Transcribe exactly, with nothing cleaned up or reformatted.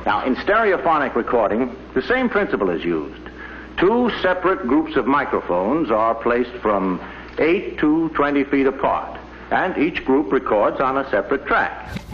Now, in stereophonic recording, the same principle is used. Two separate groups of microphones are placed from eight to twenty feet apart, and each group records on a separate track.